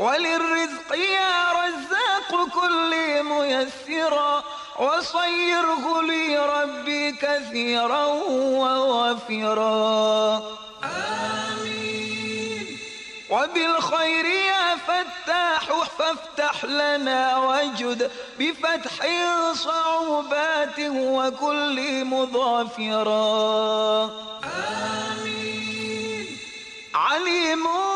وللرزق يا رزاق كل ميسرا وصيره لي ربي كثيرا ووافرا آمين. وبالخير يا فتاح فافتح لنا وجد بفتح صعوبات وكل مظافرا آمين. عليم